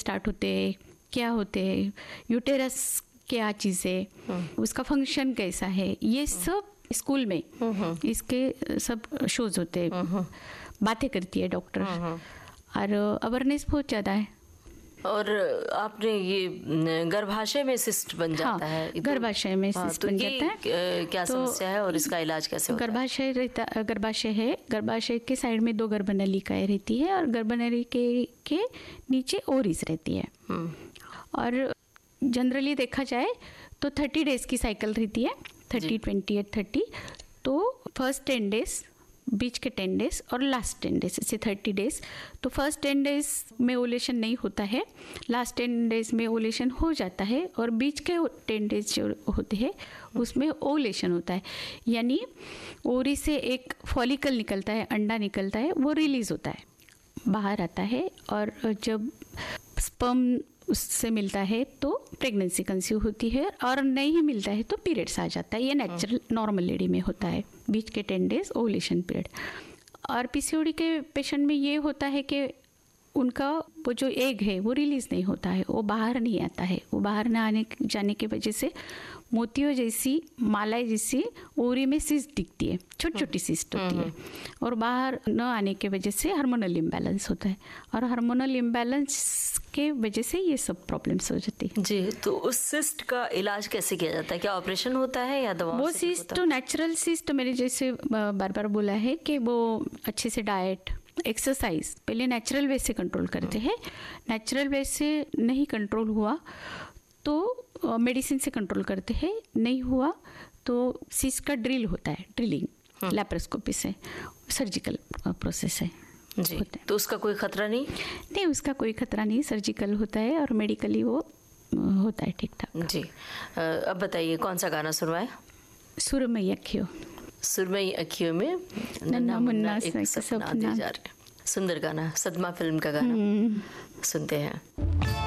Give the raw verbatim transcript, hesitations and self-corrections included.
Start होते हैं, क्या होते हैं, यूटेरस क्या चीज़ है, उसका फंक्शन कैसा है, ये सब स्कूल में इसके सब शोज होते हैं, बातें करती है डॉक्टर, और अवेयरनेस बहुत ज़्यादा है। और आपने ये गर्भाशय में सिस्ट बन जाता हाँ, है, गर्भाशय में हाँ, सिस्ट तो बन जाता है। क्या तो समस्या है और इसका इलाज कैसे होता है? गर्भाशय रहता गर्भाशय है, गर्भाशय के साइड में दो गर्भनलिकाएं रहती है और गर्भनलिका के नीचे ओवरीज रहती है। और जनरली देखा जाए तो थर्टी डेज की साइकिल रहती है, थर्टी ट्वेंटी एट थर्टी। तो फर्स्ट टेन डेज, बीच के टेन डेज और लास्ट टेन डेज, ऐसे थर्टी डेज। तो फर्स्ट टेन डेज में ओवुलेशन नहीं होता है, लास्ट टेन डेज में ओवुलेशन हो जाता है, और बीच के टेन डेज जो होते हैं उसमें ओवुलेशन होता है। यानी ओवरी से एक फॉलिकल निकलता है, अंडा निकलता है, वो रिलीज होता है, बाहर आता है, और जब स्पर्म उससे मिलता है तो प्रेगनेंसी कंसीव होती है, और नहीं मिलता है तो पीरियड्स आ जाता है। ये नेचुरल नॉर्मल लेडी में होता है, बीच के टेन डेज ओवुलेशन पीरियड। और पीसीओडी के पेशेंट में ये होता है कि उनका वो जो एग है वो रिलीज़ नहीं होता है, वो बाहर नहीं आता है। वो बाहर ना आने जाने की वजह से मोतियों जैसी, मालाएं जैसी ओवरी में सिस्ट दिखती है, छोटी छोटी सिस्ट होती है, और बाहर न आने की वजह से हार्मोनल इम्बैलेंस होता है, और हार्मोनल इम्बैलेंस के वजह से ये सब प्रॉब्लम्स हो जाती है। जी, तो उस सिस्ट का इलाज कैसे किया जाता है? क्या ऑपरेशन होता है या दवा? वो सिस्ट तो नेचुरल सिस्ट, मेरे जैसे बार बार बोला है कि वो अच्छे से डाइट, एक्सरसाइज पहले नेचुरल वे से कंट्रोल करते हैं। नेचुरल वे से नहीं कंट्रोल हुआ तो मेडिसिन से कंट्रोल करते हैं, नहीं हुआ तो सिस्ट का ड्रिल होता है, ड्रिलिंग लैप्रोस्कोपी से, सर्जिकल प्रोसेस है जी। तो उसका कोई खतरा नहीं? नहीं, उसका कोई खतरा नहीं, सर्जिकल होता है और मेडिकली वो होता है ठीक ठाक। जी, अब बताइए कौन सा गाना सुनवाए? सुरमई अखियों। सुरमई अखियों में नन्हा मुन्ना एक सपना दे जा रहे। सुंदर गाना, सदमा फिल्म का गाना सुनते हैं।